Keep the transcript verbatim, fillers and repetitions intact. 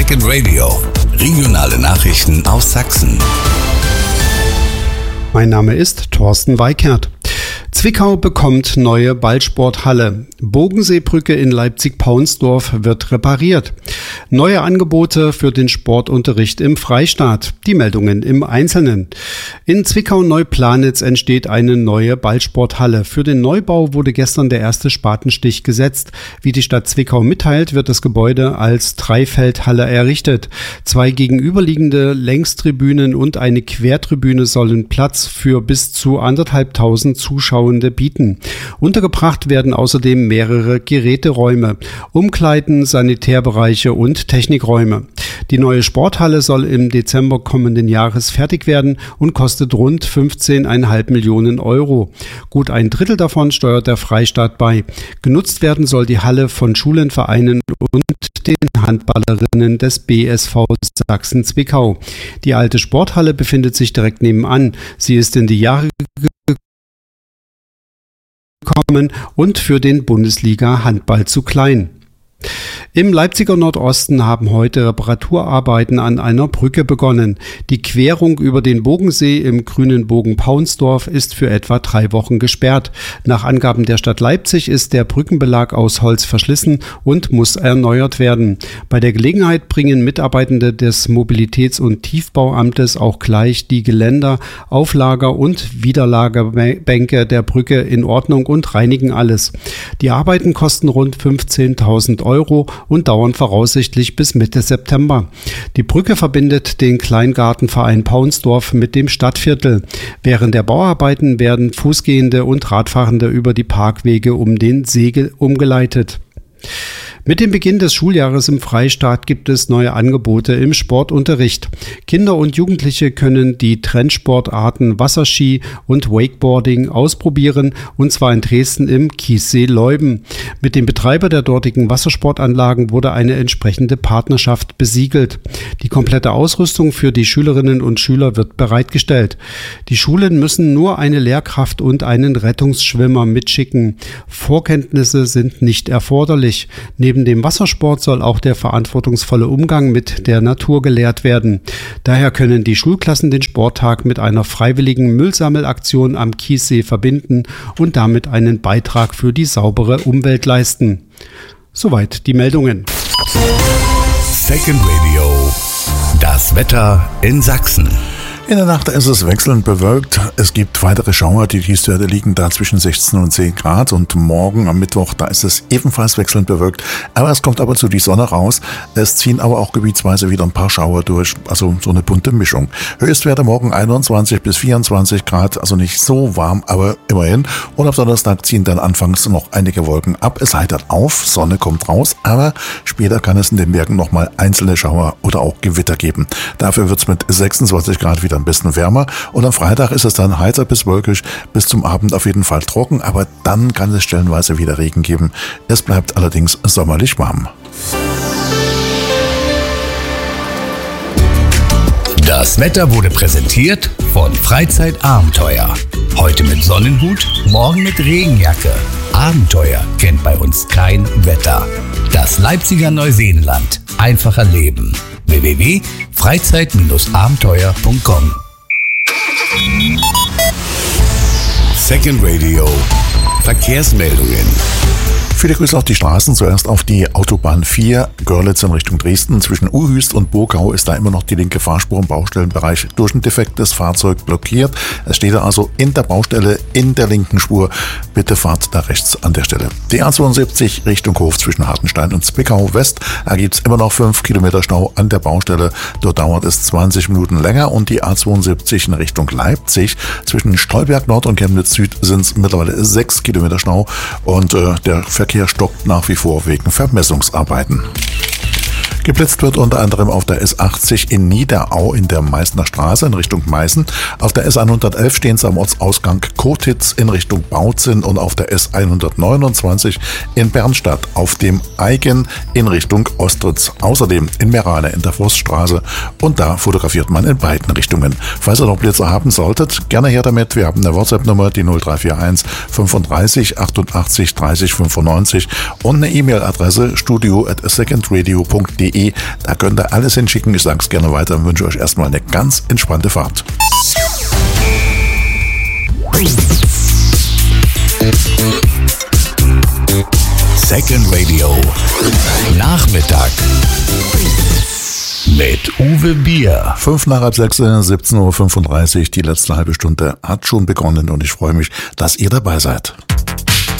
Second Radio. Regionale Nachrichten aus Sachsen. Mein Name ist Thorsten Weikert. Zwickau bekommt neue Ballsporthalle. Bogenseebrücke in Leipzig-Paunsdorf wird repariert. Neue Angebote für den Sportunterricht im Freistaat. Die Meldungen im Einzelnen. In Zwickau-Neuplanitz entsteht eine neue Ballsporthalle. Für den Neubau wurde gestern der erste Spatenstich gesetzt. Wie die Stadt Zwickau mitteilt, wird das Gebäude als Dreifeldhalle errichtet. Zwei gegenüberliegende Längstribünen und eine Quertribüne sollen Platz für bis zu anderthalbtausend Zuschauende bieten. Untergebracht werden außerdem mehrere Geräteräume, Umkleiden, Sanitärbereiche und Technikräume. Die neue Sporthalle soll im Dezember kommenden Jahres fertig werden und kostet rund fünfzehn Komma fünf Millionen Euro. Gut ein Drittel davon steuert der Freistaat bei. Genutzt werden soll die Halle von Schulen, Vereinen und den Handballerinnen des B S V Sachsen-Zwickau. Die alte Sporthalle befindet sich direkt nebenan. Sie ist in die Jahre gekommen und für den Bundesliga-Handball zu klein. Im Leipziger Nordosten haben heute Reparaturarbeiten an einer Brücke begonnen. Die Querung über den Bogensee im grünen Bogen Paunsdorf ist für etwa drei Wochen gesperrt. Nach Angaben der Stadt Leipzig ist der Brückenbelag aus Holz verschlissen und muss erneuert werden. Bei der Gelegenheit bringen Mitarbeitende des Mobilitäts- und Tiefbauamtes auch gleich die Geländer, Auflager- und Widerlagerbänke der Brücke in Ordnung und reinigen alles. Die Arbeiten kosten rund fünfzehntausend Euro und dauern voraussichtlich bis Mitte September. Die Brücke verbindet den Kleingartenverein Paunsdorf mit dem Stadtviertel. Während der Bauarbeiten werden Fußgehende und Radfahrende über die Parkwege um den See umgeleitet. Mit dem Beginn des Schuljahres im Freistaat gibt es neue Angebote im Sportunterricht. Kinder und Jugendliche können die Trendsportarten Wasserski und Wakeboarding ausprobieren, und zwar in Dresden im Kiessee Leuben. Mit dem Betreiber der dortigen Wassersportanlagen wurde eine entsprechende Partnerschaft besiegelt. Die komplette Ausrüstung für die Schülerinnen und Schüler wird bereitgestellt. Die Schulen müssen nur eine Lehrkraft und einen Rettungsschwimmer mitschicken. Vorkenntnisse sind nicht erforderlich. Neben dem Wassersport soll auch der verantwortungsvolle Umgang mit der Natur gelehrt werden. Daher können die Schulklassen den Sporttag mit einer freiwilligen Müllsammelaktion am Kiessee verbinden und damit einen Beitrag für die saubere Umwelt leisten. Soweit die Meldungen. Second Radio. Das Wetter in Sachsen. In der Nacht ist es wechselnd bewölkt. Es gibt weitere Schauer, die Tiefstwerte liegen da zwischen sechzehn und zehn Grad. Und morgen am Mittwoch, da ist es ebenfalls wechselnd bewölkt. Aber es kommt ab und zu die Sonne raus. Es ziehen aber auch gebietsweise wieder ein paar Schauer durch. Also so eine bunte Mischung. Höchstwerte morgen einundzwanzig bis vierundzwanzig Grad. Also nicht so warm, aber immerhin. Und ab Donnerstag ziehen dann anfangs noch einige Wolken ab. Es heitert auf, Sonne kommt raus. Aber später kann es in den Bergen nochmal einzelne Schauer oder auch Gewitter geben. Dafür wird es mit sechsundzwanzig Grad wieder ein bisschen wärmer, und am Freitag ist es dann heiter bis wolkig, bis zum Abend auf jeden Fall trocken, aber dann kann es stellenweise wieder Regen geben. Es bleibt allerdings sommerlich warm. Das Wetter wurde präsentiert von Freizeitabenteuer. Heute mit Sonnenhut, morgen mit Regenjacke. Abenteuer kennt bei uns kein Wetter. Das Leipziger Neuseenland. Einfacher Leben. w w w punkt freizeit abenteuer punkt com. Second Radio. Verkehrsmeldungen. Viele Grüße auf die Straßen. Zuerst auf die Autobahn vier, Görlitz in Richtung Dresden. Zwischen Uhüst und Burgau ist da immer noch die linke Fahrspur im Baustellenbereich durch ein defektes Fahrzeug blockiert. Es steht da also in der Baustelle in der linken Spur. Bitte fahrt da rechts an der Stelle. Die A zweiundsiebzig Richtung Hof zwischen Hartenstein und Zwickau West. Da gibt es immer noch fünf Kilometer Stau an der Baustelle. Dort dauert es zwanzig Minuten länger. Und die A zweiundsiebzig in Richtung Leipzig zwischen Stolberg Nord und Chemnitz Süd sind es mittlerweile sechs Kilometer Stau. Und äh, der Verkehr Verkehr stockt nach wie vor wegen Vermessungsarbeiten. Geblitzt wird unter anderem auf der S achtzig in Niederau in der Meißner Straße in Richtung Meißen. Auf der S hundertelf stehen sie am Ortsausgang Kotitz in Richtung Bautzen und auf der S hundertneunundzwanzig in Bernstadt auf dem Eigen in Richtung Ostritz. Außerdem in Merane in der Forststraße, und da fotografiert man in beiden Richtungen. Falls ihr noch Blitzer haben solltet, gerne her damit. Wir haben eine WhatsApp-Nummer, die null drei vier eins fünfunddreißig achtundachtzig dreißig fünfundneunzig und eine E-Mail-Adresse studio at secondradio punkt de. de. Da könnt ihr alles hinschicken. Ich sage es gerne weiter und wünsche euch erstmal eine ganz entspannte Fahrt. Second Radio. Nachmittag. Mit Uwe Bier. Fünf nach halb sechs, siebzehn Uhr fünfunddreißig. Die letzte halbe Stunde hat schon begonnen und ich freue mich, dass ihr dabei seid.